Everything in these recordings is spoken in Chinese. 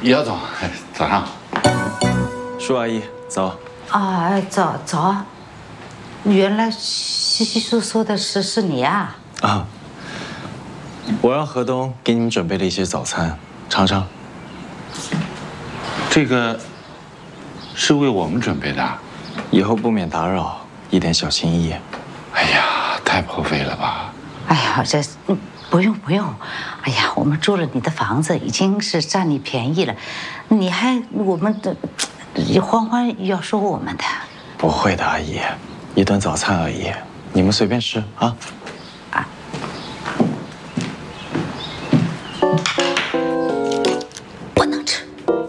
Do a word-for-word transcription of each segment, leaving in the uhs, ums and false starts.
姚总，早上。 舒阿姨，早。 啊，早早。原来西西叔说的是是你啊？ 啊。我让河东给你们准备了一些早餐，尝尝。 这个是为我们准备的， 以后不免打扰，一点小心意。 哎呀，太破费了吧？ 哎呀，这不用不用。哎呀，我们住了你的房子，已经是占你便宜了，你还我们的欢欢要说我们的。 不会的，阿姨，一顿早餐而已，你们随便吃啊。啊。 不能吃。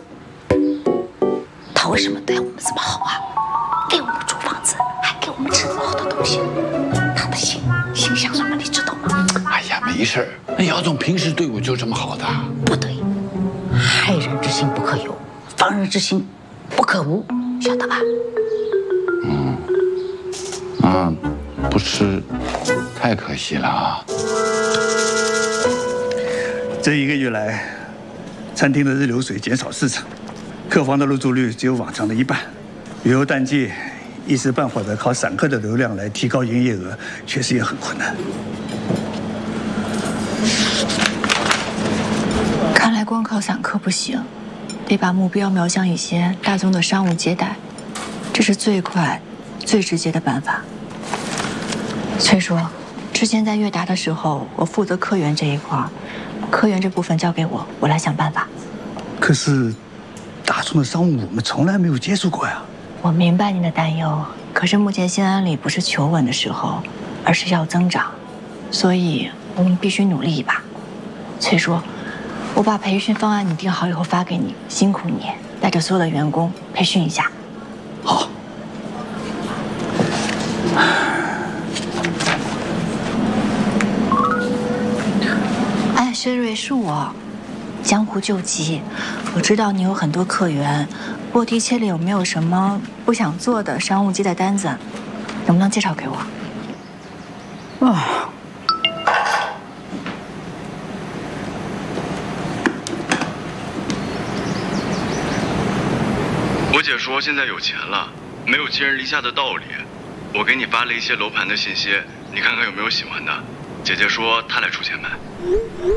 他为什么对我们这么好啊？给我们租房子，还给我们吃那么好的东西，他的心心想什么，你知道吗？ 哎呀，没事儿，那姚总平时对我就这么好的。 不对，害人之心不可有，防人之心不可无，晓得吧？ 嗯，嗯，不吃太可惜了啊。 这一个月来，餐厅的日流水减少四成，客房的入住率只有往常的一半。旅游淡季，一时半会儿的靠散客的流量来提高营业额，确实也很困难。 看来光靠散客不行，得把目标瞄向一些大宗的商务接待，这是最快、最直接的办法。崔叔，之前在悦达的时候，我负责客源这一块，客源这部分交给我，我来想办法。 可是，大众的商务我们从来没有接触过呀。 我明白您的担忧，可是目前新安里不是求稳的时候，而是要增长，所以我们必须努力一把。崔叔，我把培训方案拟定好以后发给你，辛苦你带着所有的员工培训一下。 好。 哎，薛瑞，是我，江湖救急。我知道你有很多客源，波提切利有没有什么不想做的商务接待单子？能不能介绍给我？ 啊。 我姐说现在有钱了，没有寄人篱下的道理。我给你发了一些楼盘的信息，你看看有没有喜欢的。姐姐说她来出钱买。